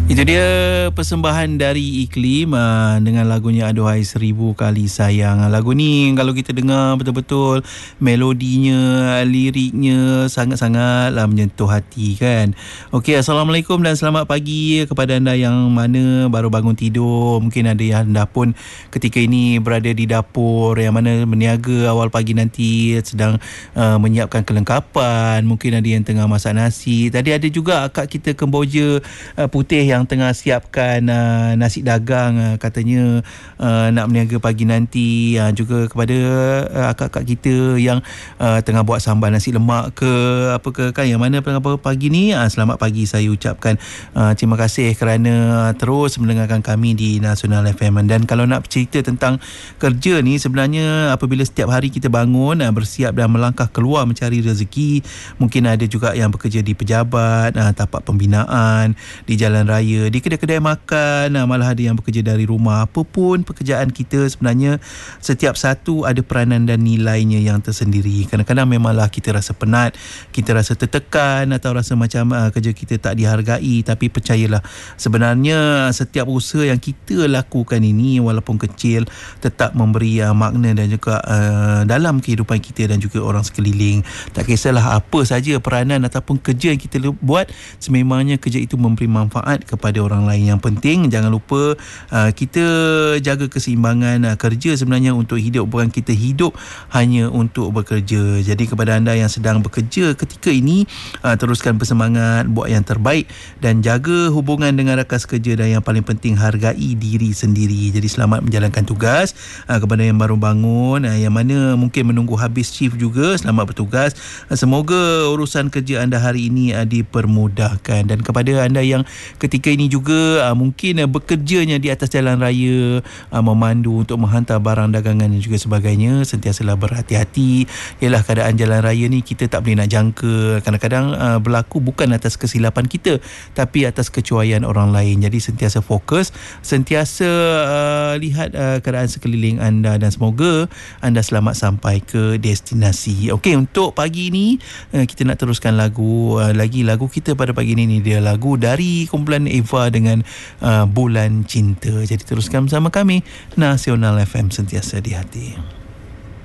Itu dia persembahan dari Iklim dengan lagunya Aduhai Seribu Kali Sayang. Lagu ni kalau kita dengar betul-betul melodinya, liriknya sangat-sangatlah menyentuh hati kan. Okey, Assalamualaikum dan selamat pagi kepada anda yang mana baru bangun tidur. Mungkin ada yang anda pun ketika ini berada di dapur yang mana berniaga awal pagi nanti sedang menyiapkan kelengkapan. Mungkin ada yang tengah masak nasi. Tadi ada juga akak kita Kemboja Putih yang tengah siapkan nasi dagang, katanya nak berniaga pagi nanti. Juga kepada akak-akak kita yang tengah buat sambal nasi lemak ke apa ke kan, yang mana pagi ni, selamat pagi saya ucapkan. Terima kasih kerana terus mendengarkan kami di Nasional FM. Dan kalau nak cerita tentang kerja ni, sebenarnya apabila setiap hari kita bangun bersiap dan melangkah keluar mencari rezeki, mungkin ada juga yang bekerja di pejabat, tapak pembinaan, di jalan raya, di kedai-kedai makan, malah ada yang bekerja dari rumah. Apapun pekerjaan kita, sebenarnya setiap satu ada peranan dan nilainya yang tersendiri. Kadang-kadang memanglah kita rasa penat, kita rasa tertekan atau rasa macam kerja kita tak dihargai. Tapi percayalah, sebenarnya setiap usaha yang kita lakukan ini walaupun kecil tetap memberi makna dan juga dalam kehidupan kita dan juga orang sekeliling. Tak kisahlah apa saja peranan ataupun kerja yang kita buat, sememangnya kerja itu memberi manfaat kepada orang lain. Yang penting jangan lupa kita jaga keseimbangan. Kerja sebenarnya untuk hidup, bukan kita hidup hanya untuk bekerja. Jadi kepada anda yang sedang bekerja ketika ini, teruskan bersemangat, buat yang terbaik dan jaga hubungan dengan rakan sekerja, dan yang paling penting hargai diri sendiri. Jadi selamat menjalankan tugas. Kepada yang baru bangun, yang mana mungkin menunggu habis shift juga, selamat bertugas. Semoga urusan kerja anda hari ini dipermudahkan. Dan kepada anda yang ketika ini juga mungkin bekerjanya di atas jalan raya, memandu untuk menghantar barang dagangan dan juga sebagainya, sentiasalah berhati-hati. Ialah keadaan jalan raya ni kita tak boleh nak jangka. Kadang-kadang berlaku bukan atas kesilapan kita, tapi atas kecuaian orang lain. Jadi sentiasa fokus, sentiasa lihat keadaan sekeliling anda, dan semoga anda selamat sampai ke destinasi. Okey, untuk pagi ni kita nak teruskan lagu lagu kita pada pagi ni dia lagu dari kumpulan Eva dengan Bulan Cinta. Jadi teruskan bersama kami, Nasional FM, sentiasa di hati.